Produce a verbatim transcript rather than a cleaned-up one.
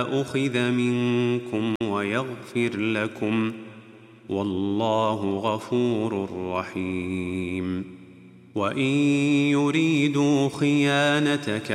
أخذ منكم ويغفر لكم والله غفور رحيم وإن يريدوا خيانتك